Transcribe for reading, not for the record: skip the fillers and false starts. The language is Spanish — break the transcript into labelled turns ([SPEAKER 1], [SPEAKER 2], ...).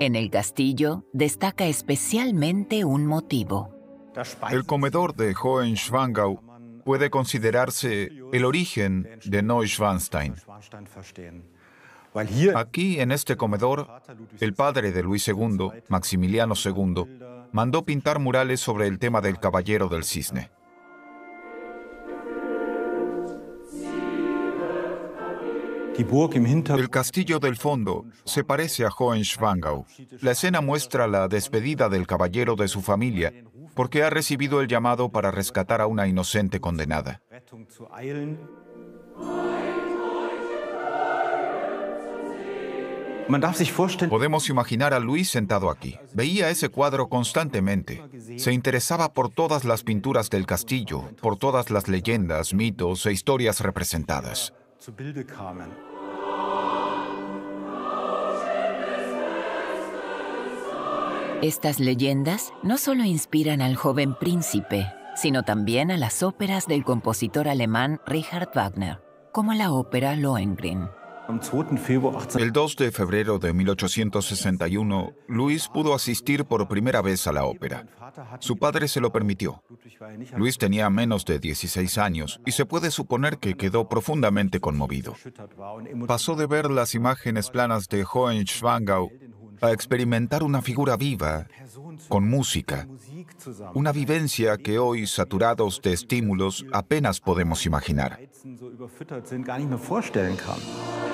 [SPEAKER 1] En el castillo destaca especialmente un motivo.
[SPEAKER 2] El comedor de Hohenschwangau puede considerarse el origen de Neuschwanstein. Aquí, en este comedor, el padre de Luis II, Maximiliano II, mandó pintar murales sobre el tema del Caballero del Cisne. El castillo del fondo se parece a Hohenschwangau. La escena muestra la despedida del caballero de su familia, porque ha recibido el llamado para rescatar a una inocente condenada. Podemos imaginar a Luis sentado aquí. Veía ese cuadro constantemente. Se interesaba por todas las pinturas del castillo, por todas las leyendas, mitos e historias representadas.
[SPEAKER 1] Estas leyendas no solo inspiran al joven príncipe, sino también a las óperas del compositor alemán Richard Wagner, como la ópera Lohengrin.
[SPEAKER 2] El 2 de febrero de 1861, Luis pudo asistir por primera vez a la ópera. Su padre se lo permitió. Luis tenía menos de 16 años y se puede suponer que quedó profundamente conmovido. Pasó de ver las imágenes planas de Hohenschwangau a experimentar una figura viva, con música, una vivencia que hoy, saturados de estímulos, apenas podemos imaginar.